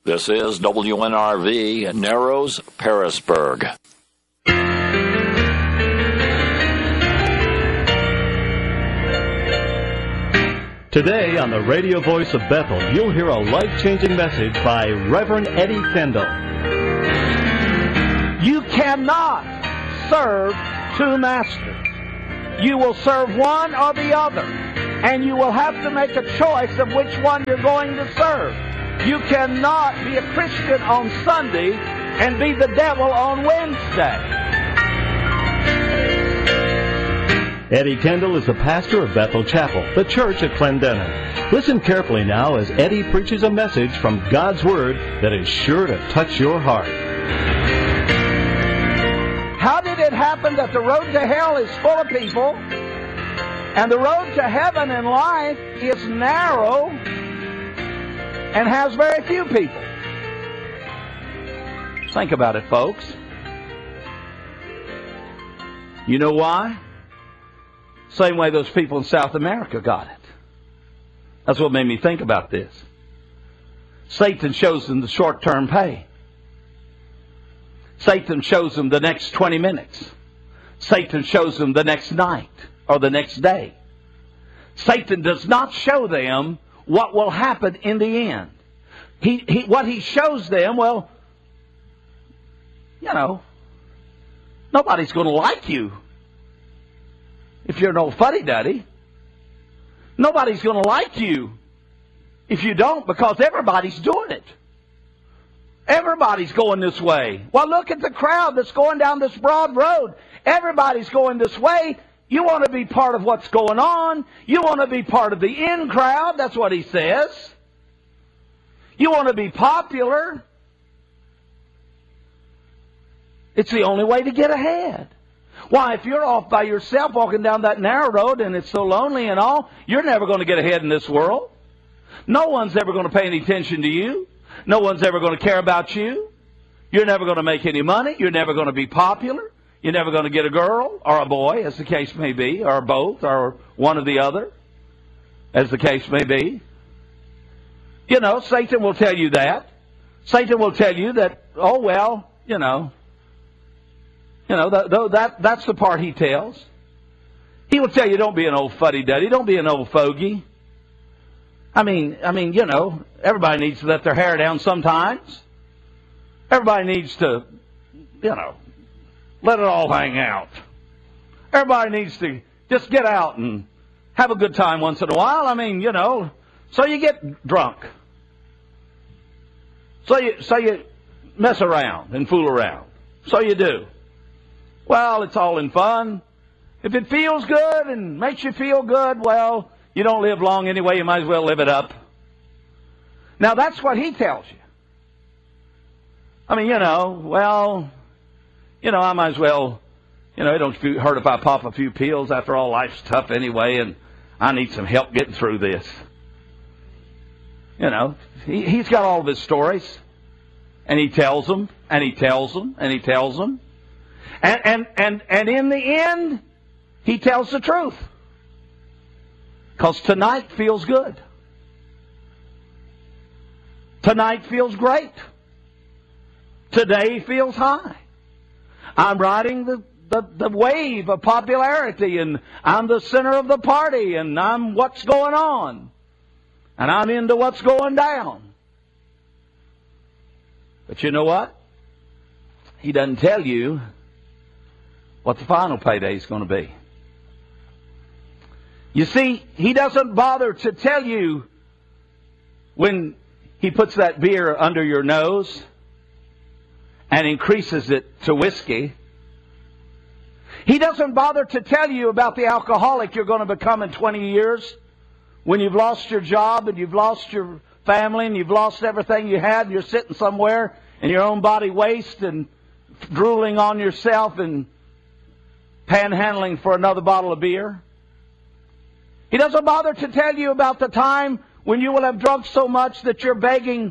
This is WNRV, Narrows, Pearisburg. Today on the radio voice of Bethel, you'll hear a life-changing message by Reverend Eddie Kendall. You cannot serve two masters. You will serve one or the other, and you will have to make a choice of which one you're going to serve. You cannot be a Christian on Sunday and be the devil on Wednesday. Eddie Kendall is the pastor of Bethel Chapel, the church at Clendenin. Listen carefully now as Eddie preaches a message from God's Word that is sure to touch your heart. How did it happen that the road to hell is full of people and the road to heaven in life is narrow and has very few people? Think about it, folks. You know why? Same way those people in South America got it. That's what made me think about this. Satan shows them the short-term pay. Satan shows them the next 20 minutes. Satan shows them the next night or the next day. Satan does not show them what will happen in the end. What he shows them, well, you know, nobody's going to like you if you're an old fuddy-duddy. Nobody's going to like you if you don't, because everybody's doing it. Everybody's going this way. Well, look at the crowd that's going down this broad road. Everybody's going this way. You want to be part of what's going on. You want to be part of the in crowd. That's what he says. You want to be popular. It's the only way to get ahead. Why, if you're off by yourself walking down that narrow road and it's so lonely and all, you're never going to get ahead in this world. No one's ever going to pay any attention to you. No one's ever going to care about you. You're never going to make any money. You're never going to be popular. You're never going to get a girl or a boy, as the case may be, or both, or one or the other, as the case may be. You know, Satan will tell you that. Satan will tell you that, oh, well, that's the part he tells. He will tell you, don't be an old fuddy-duddy. Don't be an old fogey. I mean, everybody needs to let their hair down sometimes. Everybody needs to, let it all hang out. Everybody needs to just get out and have a good time once in a while. So you get drunk. So you mess around and fool around. So you do. Well, it's all in fun. If it feels good and makes you feel good, well, you don't live long anyway. You might as well live it up. Now, that's what he tells you. I might as well, it don't hurt if I pop a few pills. After all, life's tough anyway, and I need some help getting through this. He's got all of his stories, and he tells them, and he tells them, and he tells them. And in the end, he tells the truth. Because tonight feels good. Tonight feels great. Today feels high. I'm riding the wave of popularity, and I'm the center of the party, and I'm what's going on. And I'm into what's going down. But you know what? He doesn't tell you what the final payday is going to be. You see, he doesn't bother to tell you when he puts that beer under your nose and increases it to whiskey. He doesn't bother to tell you about the alcoholic you're going to become in 20 years when you've lost your job and you've lost your family and you've lost everything you had and you're sitting somewhere in your own body waste and drooling on yourself and panhandling for another bottle of beer. He doesn't bother to tell you about the time when you will have drunk so much that you're begging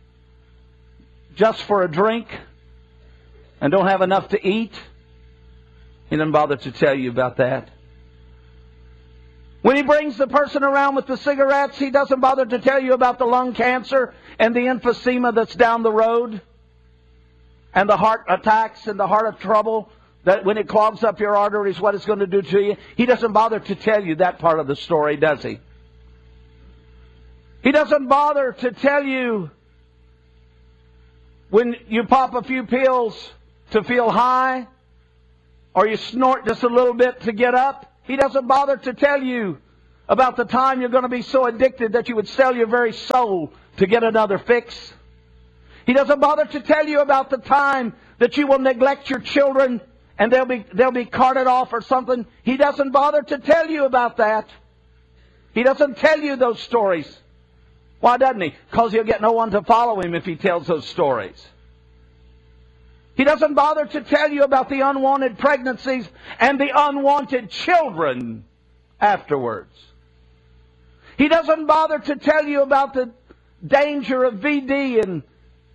just for a drink and don't have enough to eat. He doesn't bother to tell you about that. When he brings the person around with the cigarettes, he doesn't bother to tell you about the lung cancer and the emphysema that's down the road, and the heart attacks and the heart trouble, that when it clogs up your arteries, what it's going to do to you. He doesn't bother to tell you that part of the story, does he? He doesn't bother to tell you when you pop a few pills to feel high, or you snort just a little bit to get up. He doesn't bother to tell you about the time you're going to be so addicted that you would sell your very soul to get another fix. He doesn't bother to tell you about the time that you will neglect your children and they'll be carted off or something. He doesn't bother to tell you about that. He doesn't tell you those stories. Why doesn't he? Because he'll get no one to follow him if he tells those stories. He doesn't bother to tell you about the unwanted pregnancies and the unwanted children afterwards. He doesn't bother to tell you about the danger of VD and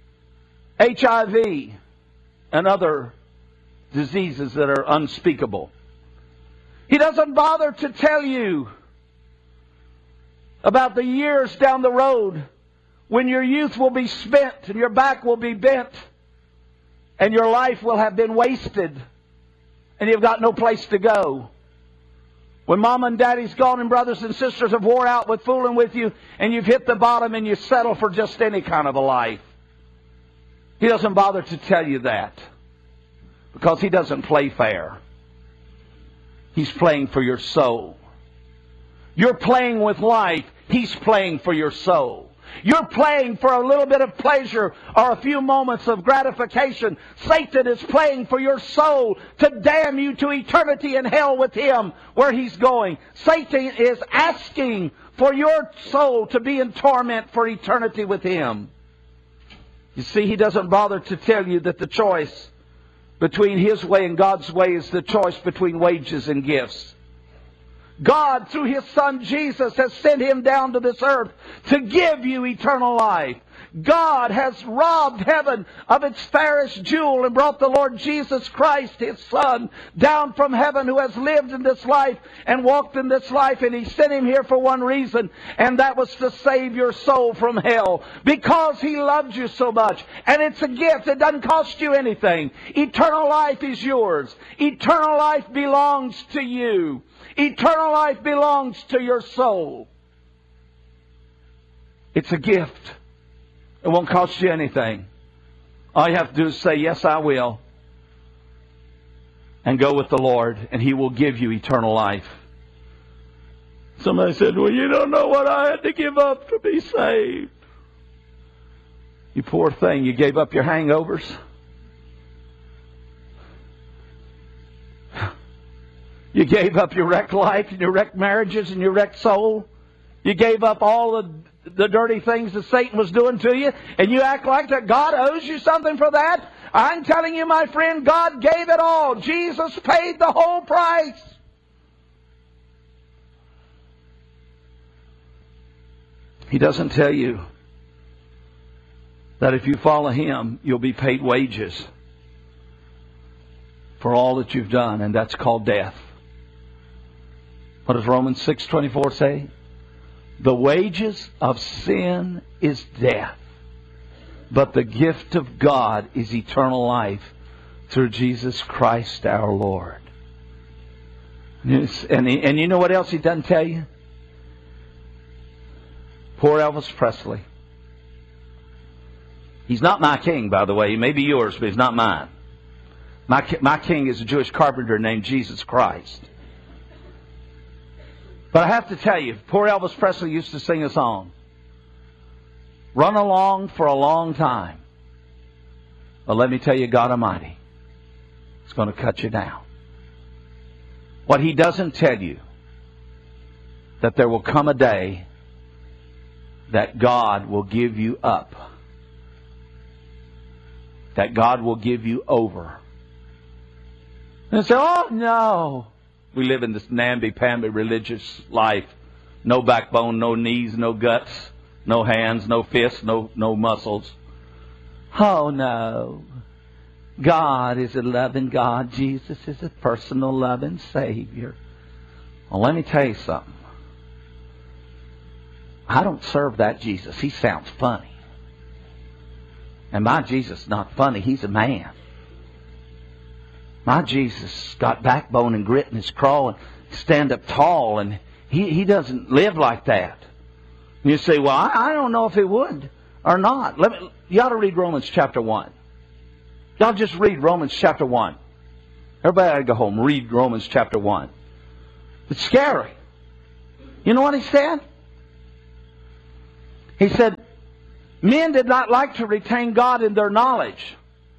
HIV and other diseases that are unspeakable. He doesn't bother to tell you about the years down the road when your youth will be spent and your back will be bent and your life will have been wasted and you've got no place to go. When mom and daddy's gone and brothers and sisters have wore out with fooling with you and you've hit the bottom and you settle for just any kind of a life. He doesn't bother to tell you that because he doesn't play fair. He's playing for your soul. You're playing with life. He's playing for your soul. You're playing for a little bit of pleasure or a few moments of gratification. Satan is playing for your soul to damn you to eternity in hell with him where he's going. Satan is asking for your soul to be in torment for eternity with him. You see, he doesn't bother to tell you that the choice between his way and God's way is the choice between wages and gifts. God, through His Son Jesus, has sent Him down to this earth to give you eternal life. God has robbed heaven of its fairest jewel and brought the Lord Jesus Christ, His Son, down from heaven, who has lived in this life and walked in this life, and He sent Him here for one reason, and that was to save your soul from hell, because He loved you so much. And it's a gift. It doesn't cost you anything. Eternal life is yours. Eternal life belongs to you. Eternal life belongs to your soul. It's a gift. It won't cost you anything. All you have to do is say, yes, I will. And go with the Lord, and He will give you eternal life. Somebody said, well, you don't know what I had to give up to be saved. You poor thing, you gave up your hangovers. You gave up your wrecked life and your wrecked marriages and your wrecked soul. You gave up all the dirty things that Satan was doing to you, and you act like that God owes you something for that? I'm telling you, my friend, God gave it all. Jesus paid the whole price. He doesn't tell you that if you follow Him, you'll be paid wages for all that you've done, and that's called death. What does Romans 6:24 say? The wages of sin is death, but the gift of God is eternal life through Jesus Christ our Lord. And you know what else He doesn't tell you? Poor Elvis Presley. He's not my king, by the way. He may be yours, but he's not mine. My king is a Jewish carpenter named Jesus Christ. But I have to tell you, poor Elvis Presley used to sing a song. Run along for a long time. But let me tell you, God Almighty is going to cut you down. What He doesn't tell you, that there will come a day that God will give you up. That God will give you over. And say, oh no. We live in this namby-pamby religious life. No backbone, no knees, no guts, no hands, no fists, no muscles. Oh no. God is a loving God. Jesus is a personal loving Savior. Well, let me tell you something. I don't serve that Jesus. He sounds funny. And my Jesus is not funny. He's a man. My Jesus got backbone and grit in his crawl and stand up tall, and he doesn't live like that. And you say, well, I don't know if he would or not. You ought to read Romans chapter 1. Y'all just read Romans chapter 1. Everybody ought to go home. Read Romans chapter 1. It's scary. You know what he said? He said, men did not like to retain God in their knowledge.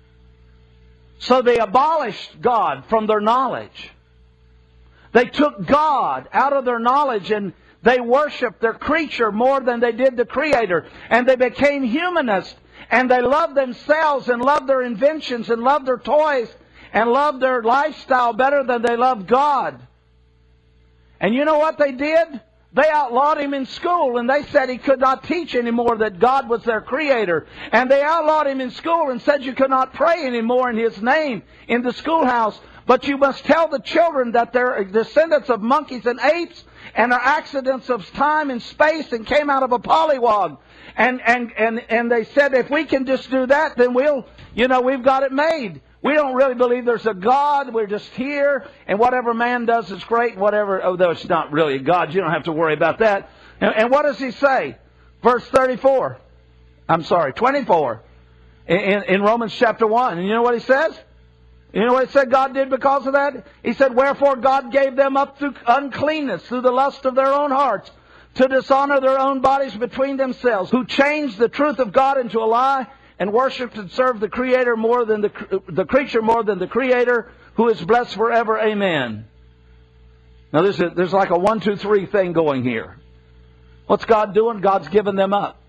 So they abolished God from their knowledge. They took God out of their knowledge and they worshiped their creature more than they did the Creator. And they became humanists. And they loved themselves and loved their inventions and loved their toys and loved their lifestyle better than they loved God. And you know what they did? They outlawed him in school, and they said he could not teach anymore that God was their Creator. And they outlawed him in school and said you could not pray anymore in His name in the schoolhouse. But you must tell the children that they're descendants of monkeys and apes and are accidents of time and space and came out of a pollywog. And they said if we can just do that, then we've got it made. We don't really believe there's a God. We're just here, and whatever man does is great. Although it's not really a God, you don't have to worry about that. And what does he say? Verse 24. I'm sorry, 24. In Romans chapter 1. And you know what he says? You know what he said God did because of that? He said, wherefore God gave them up through uncleanness, through the lust of their own hearts, to dishonor their own bodies between themselves, who changed the truth of God into a lie, and worshipped and served the Creator more than the creature more than the Creator, who is blessed forever. Amen. Now there's like a 1, 2, 3 thing going here. What's God doing? God's given them up.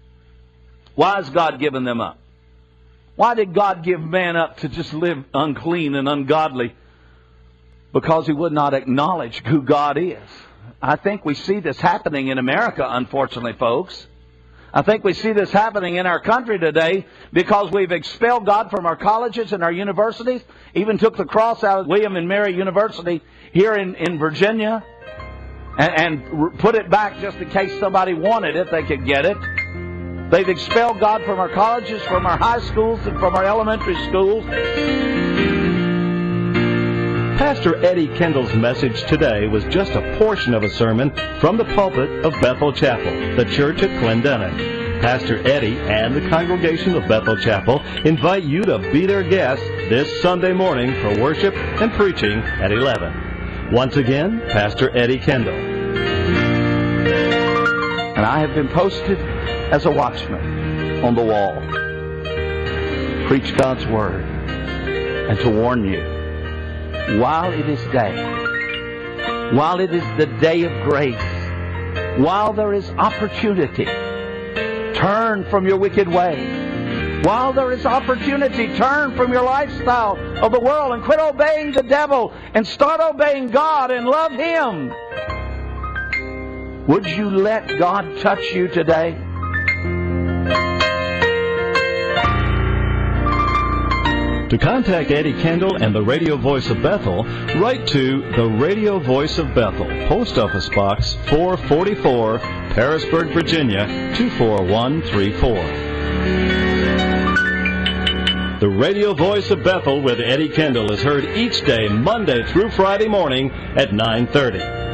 Why has God given them up? Why did God give man up to just live unclean and ungodly? Because he would not acknowledge who God is. I think we see this happening in America, unfortunately, folks. I think we see this happening in our country today because we've expelled God from our colleges and our universities. Even took the cross out of William and Mary University here in Virginia and put it back just in case somebody wanted it, they could get it. They've expelled God from our colleges, from our high schools, and from our elementary schools. Pastor Eddie Kendall's message today was just a portion of a sermon from the pulpit of Bethel Chapel, the church at Clendenin. Pastor Eddie and the congregation of Bethel Chapel invite you to be their guests this Sunday morning for worship and preaching at 11. Once again, Pastor Eddie Kendall. And I have been posted as a watchman on the wall. Preach God's Word and to warn you. While it is day, while it is the day of grace, while there is opportunity, turn from your wicked way. While there is opportunity, turn from your lifestyle of the world and quit obeying the devil and start obeying God and love Him. Would you let God touch you today? To contact Eddie Kendall and the Radio Voice of Bethel, write to the Radio Voice of Bethel, Post Office Box 444, Harrisburg, Virginia 24134. The Radio Voice of Bethel with Eddie Kendall is heard each day, Monday through Friday morning at 9:30.